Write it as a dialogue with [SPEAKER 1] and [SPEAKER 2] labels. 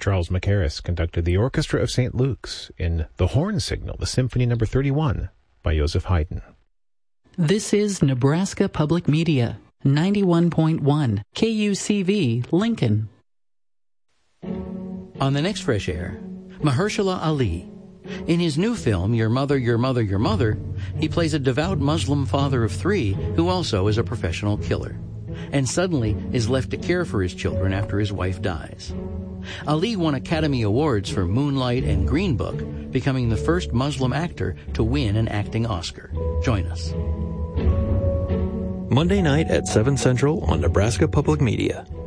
[SPEAKER 1] Charles Mackerras conducted the Orchestra of St. Luke's in The Horn Signal, the Symphony No. 31 by Joseph Haydn.
[SPEAKER 2] This is Nebraska Public Media, 91.1 KUCV, Lincoln. On the next Fresh Air, Mahershala Ali. In his new film, Your Mother, Your Mother, Your Mother, he plays a devout Muslim father of 3 who also is a professional killer, and suddenly is left to care for his children after his wife dies. Ali won Academy Awards for Moonlight and Green Book, becoming the first Muslim actor to win an acting Oscar. Join us.
[SPEAKER 3] Monday night at 7 Central on Nebraska Public Media.